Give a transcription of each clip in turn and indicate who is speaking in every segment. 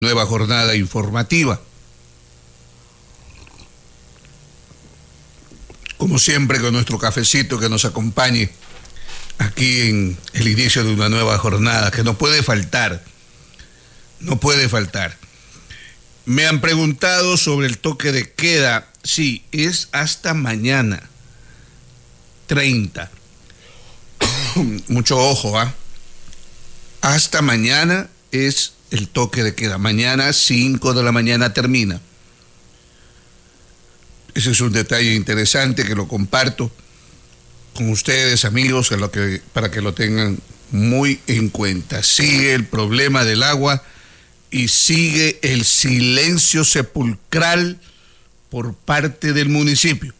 Speaker 1: nueva jornada informativa. Como siempre, con nuestro cafecito que nos acompañe aquí en el inicio de una nueva jornada, que no puede faltar, no puede faltar. Me han preguntado sobre el toque de queda. Sí, es hasta mañana, 30. Mucho ojo, ¿ah? Hasta mañana es el toque de queda. Mañana 5 de la mañana termina. Ese es un detalle interesante que lo comparto con ustedes, amigos, para que lo tengan muy en cuenta. Sigue el problema del agua y sigue el silencio sepulcral por parte del municipio.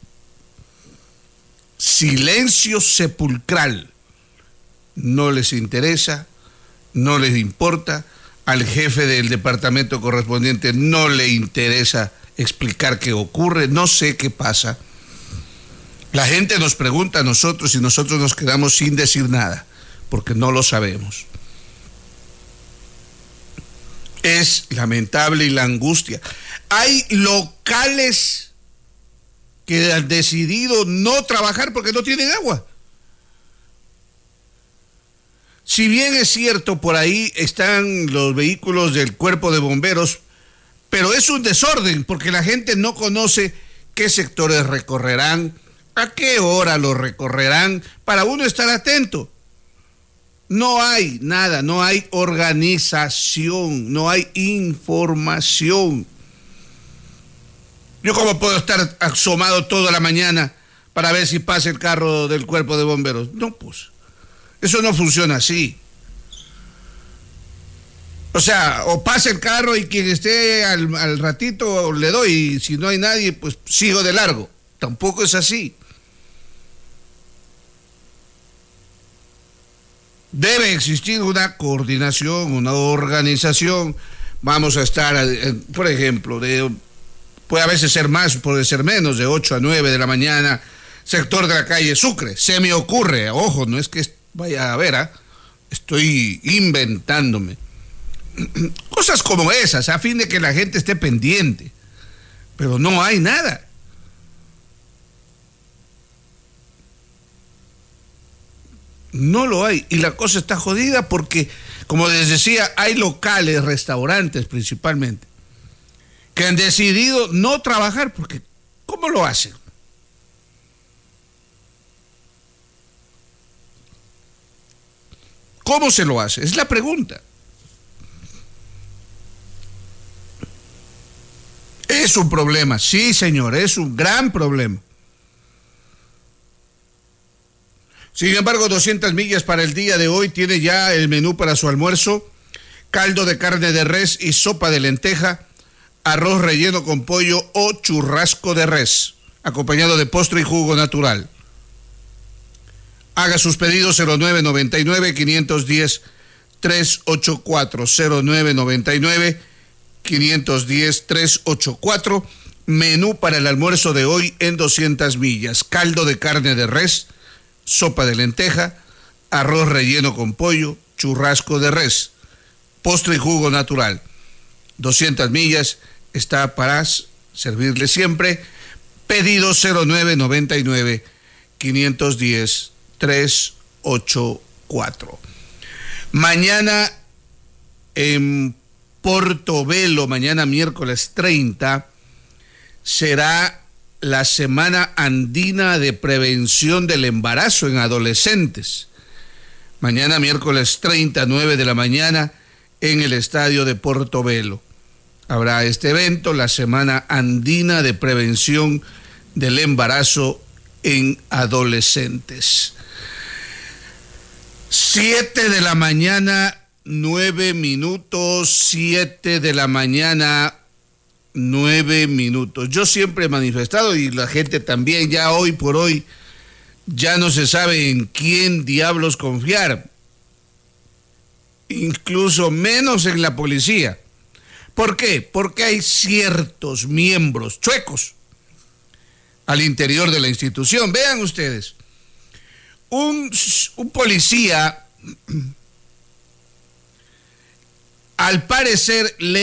Speaker 1: Silencio sepulcral. No les interesa, no les importa. Al jefe del departamento correspondiente no le interesa explicar qué ocurre, no sé qué pasa. La gente nos pregunta a nosotros y nosotros nos quedamos sin decir nada, porque no lo sabemos. Es lamentable y la angustia. Hay locales que han decidido no trabajar porque no tienen agua. Si bien es cierto, por ahí están los vehículos del cuerpo de bomberos, pero es un desorden porque la gente no conoce qué sectores recorrerán, a qué hora lo recorrerán, para uno estar atento. No hay nada, no hay organización, no hay información. ¿Yo cómo puedo estar asomado toda la mañana para ver si pasa el carro del cuerpo de bomberos? No, pues, eso no funciona así. O sea, o pasa el carro y quien esté al ratito le doy, y si no hay nadie, pues sigo de largo. Tampoco es así. Debe existir una coordinación, una organización. Vamos a estar, por ejemplo, puede a veces ser más, puede ser menos, de 8 a 9 de la mañana, sector de la calle Sucre. Se me ocurre, ojo, no es que vaya a ver, estoy inventándome. Cosas como esas, a fin de que la gente esté pendiente. Pero no hay nada. No lo hay. Y la cosa está jodida porque, como les decía, hay locales, restaurantes principalmente, que han decidido no trabajar porque, ¿cómo lo hacen? ¿Cómo se lo hace? Es la pregunta. Es un problema, sí, señor, es un gran problema. Sin embargo, 200 millas para el día de hoy tiene ya el menú para su almuerzo: caldo de carne de res y sopa de lenteja, arroz relleno con pollo o churrasco de res, acompañado de postre y jugo natural. Haga sus pedidos 0999-510-384, 0999-510-384. Menú para el almuerzo de hoy en 200 millas: caldo de carne de res, sopa de lenteja, arroz relleno con pollo, churrasco de res, postre y jugo natural. 200 millas está para servirle siempre. Pedido 0999-510-384. Mañana en Portobelo, mañana miércoles 30, será la Semana Andina de Prevención del Embarazo en Adolescentes. Mañana miércoles 30, 9 de la mañana, en el estadio de Portobelo. Habrá este evento, la Semana Andina de Prevención del Embarazo en Adolescentes. 7 de la mañana, 9 minutos, 7 de la mañana, 9 minutos. Yo siempre he manifestado, y la gente también, ya hoy por hoy, ya no se sabe en quién diablos confiar, incluso menos en la policía. ¿Por qué? Porque hay ciertos miembros chuecos al interior de la institución. Vean ustedes, un policía al parecer